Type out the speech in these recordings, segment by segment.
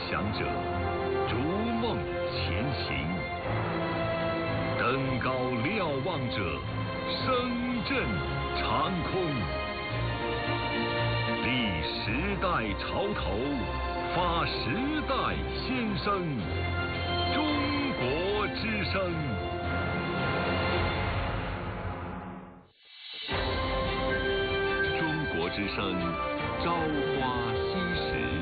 想者，逐梦前行；登高瞭望者，声震长空。立时代潮头，发时代先声。中国之声。中国之声，朝花夕拾。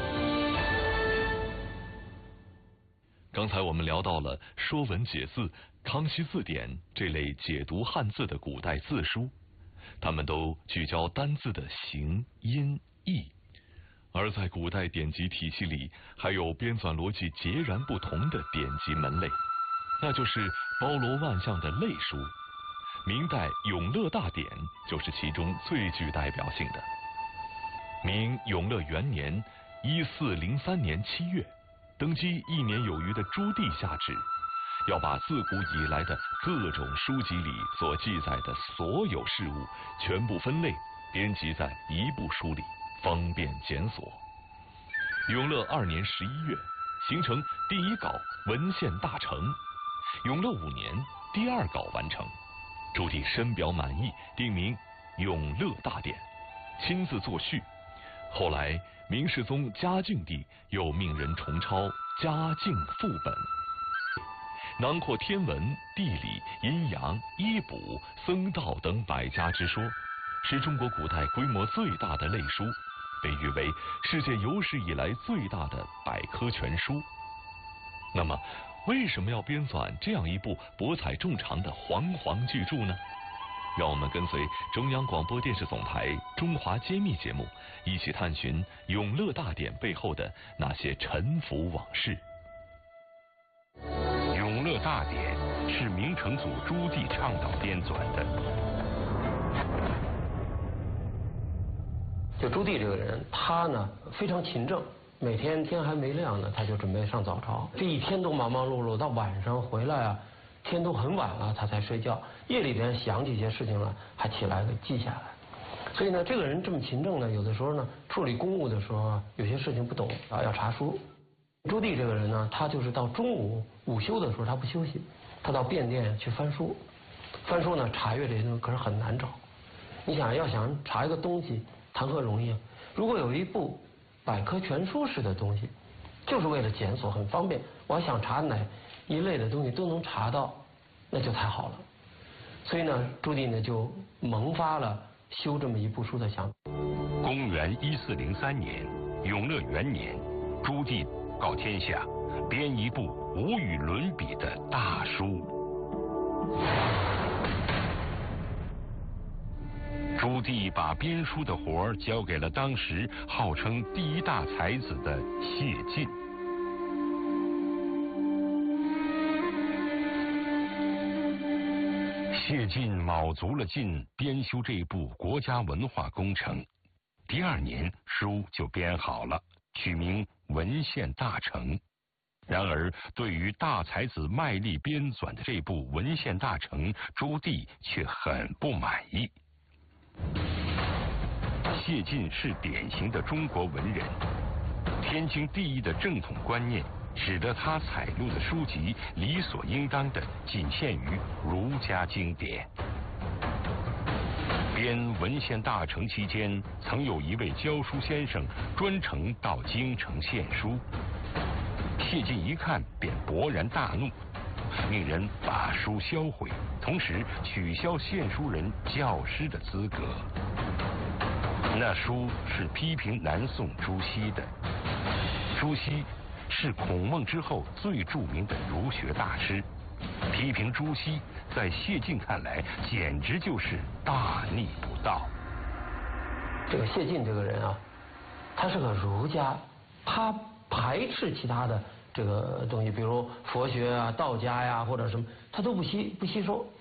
刚才我们聊到了《说文解字》《康熙字典》这类解读汉字的古代字书，它们都聚焦单字的形、音、义。而在古代典籍体系里，还有编纂逻辑截然不同的典籍门类，那就是包罗万象的类书。明代《永乐大典》就是其中最具代表性的。明永乐元年1403年7月，登基1年有余的朱棣下旨，要把自古以来的各种书籍里所记载的所有事物全部分类编辑在一部书里，方便检索。永乐2年11月，形成第一稿文献大成。永乐5年，第二稿完成。朱棣深表满意，定名《永乐大典》，亲自作序。后来明世宗嘉靖帝又命人重抄《嘉靖副本》，囊括天文、地理、阴阳、医卜、僧道等百家之说，是中国古代规模最大的类书，被誉为世界有史以来最大的百科全书。那么，为什么要编纂这样一部博采众长的煌煌巨著呢？让我们跟随中央广播电视总台《中华揭秘》节目，一起探寻《永乐大典》背后的那些沉浮往事。 《永乐大典》是明成祖朱棣倡导编纂的。 就朱棣这个人，他呢非常勤政，每天天还没亮呢，他就准备上早朝，这一天都忙忙碌碌，到晚上回来啊，天都很晚了，他才睡觉。夜里边想起一些事情了，还起来给记下来。所以呢，这个人这么勤政呢，有的时候呢处理公务的时候啊，有些事情不懂啊，要查书。朱棣这个人呢，他就是到中午午休的时候他不休息，他到便殿去翻书。翻书呢，查阅这些东西可是很难找。你想要查一个东西，谈何容易啊！如果有一部百科全书式的东西，就是为了检索，很方便。我要想查哪一类的东西都能查到，那就太好了。所以呢，朱棣呢就萌发了修这么一部书的想法。 公元1403年，永乐元年，朱棣告天下，编一部无与伦比的大书。朱棣把编书的活儿交给了当时号称第一大才子的谢晋。谢晋卯足了劲编修这部国家文化工程，第2年书就编好了，取名《文献大成》。然而，对于大才子卖力编纂的这部《文献大成》，朱棣却很不满意。谢晋是典型的中国文人，天经地义的正统观念使得他采录的书籍理所应当的仅限于儒家经典。编《文献大成》期间，曾有一位教书先生专程到京城献书，谢晋一看便勃然大怒，命人把书销毁，同时取消献书人教师的资格。那书是批评南宋朱熹的。朱熹是孔孟之后最著名的儒学大师，批评朱熹在谢晋看来简直就是大逆不道。 这个谢晋这个人啊，他是个儒家，他排斥其他的这个东西，比如佛学啊、道家呀或者什么，他都不吸收。